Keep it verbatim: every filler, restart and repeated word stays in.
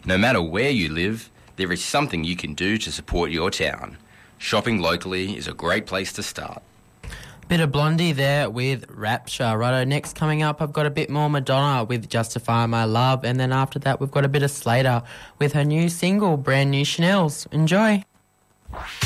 No matter where you live, there is something you can do to support your town. Shopping locally is a great place to start. Bit of Blondie there with Rapture. Righto, next coming up, I've got a bit more Madonna with Justify My Love, and then after that, we've got a bit of Slater with her new single, Brand New Chanels. Enjoy.